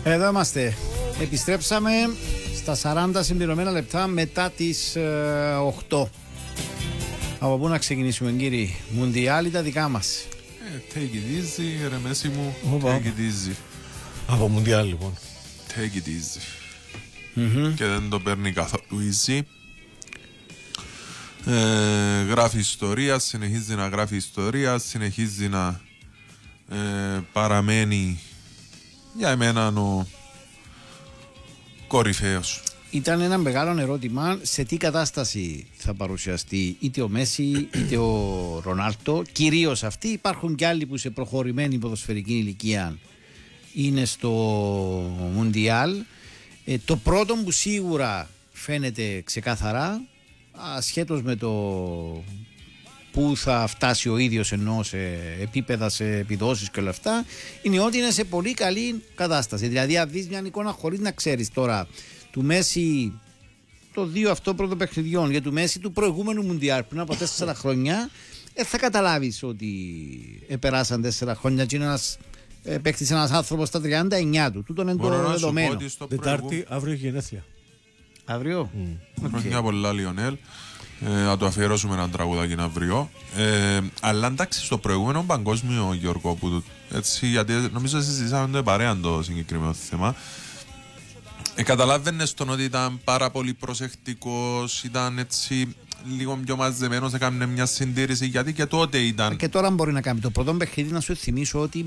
Εδώ είμαστε. Επιστρέψαμε στα 40 συμπληρωμένα λεπτά μετά τις 8. Από πού να ξεκινήσουμε, κύριε? Μουντιάλ τα δικά μας. Take it easy, ρε Μέση μου. Take it easy. Από Μουντιάλ, λοιπόν. Take it easy. Και δεν το παίρνει καθόλου easy. Γράφει ιστορία, συνεχίζει να γράφει ιστορία, συνεχίζει να παραμένει για εμένα ο κορυφαίος. Ήταν ένα μεγάλο ερώτημα σε τι κατάσταση θα παρουσιαστεί είτε ο Μέση είτε ο Ρονάλντο. Κυρίως αυτοί, υπάρχουν κι άλλοι που σε προχωρημένη ποδοσφαιρική ηλικία είναι στο Μουντιάλ. Το πρώτο που σίγουρα φαίνεται ξεκάθαρα, ασχέτως με το που θα φτάσει ο ίδιος ενώ σε επίπεδα, σε επιδόσεις και όλα αυτά, είναι ότι είναι σε πολύ καλή κατάσταση. Δηλαδή, αν δεις μια εικόνα χωρίς να ξέρεις τώρα του Μέση το δύο αυτό πρώτο παιχνιδιών για του Μέση του προηγούμενου Μουντιάλ πριν από 4 χρόνια, θα καταλάβεις ότι περάσαν 4 χρόνια και παίχτησε ένας άνθρωπος στα 39 του. Τούτον είναι το δεδομένο. Τετάρτη, αύριο γενέθλια. Αύριο. Χρόνια πολλά, Λιονέλ. Να το αφιερώσουμε ένα τραγουδάκι αύριο. Αλλά εντάξει, στο προηγούμενο παγκόσμιο, Γιώργο, που έτσι, γιατί νομίζω συζητήσαμε το παρέα το συγκεκριμένο θέμα. Καταλάβαινες τον ότι ήταν πάρα πολύ προσεκτικός, ήταν έτσι λίγο πιο μαζεμένος, έκανε μια συντήρηση, γιατί και τότε ήταν. Και τώρα μπορεί να κάνει το πρώτο παιχνίδι, να σου θυμίσω ότι